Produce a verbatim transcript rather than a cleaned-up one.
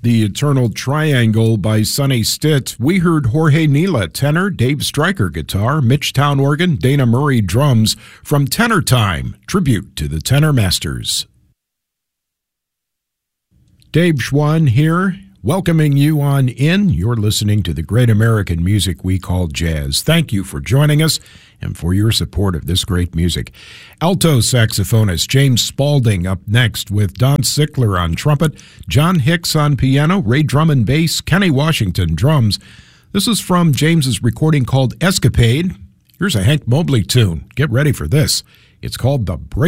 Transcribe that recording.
The Eternal Triangle by Sonny Stitt. We heard Jorge Nila, tenor, Dave Stryker, guitar, Mitch Town organ, Dana Murray, drums, from Tenor Time, tribute to the Tenor Masters. Dave Schwann here, welcoming you on in. You're listening to the great American music we call jazz. Thank you for joining us and for your support of this great music. Alto saxophonist James Spaulding up next with Don Sickler on trumpet, John Hicks on piano, Ray Drummond bass, Kenny Washington drums. This is from James's recording called Escapade. Here's a Hank Mobley tune. Get ready for this. It's called The Break.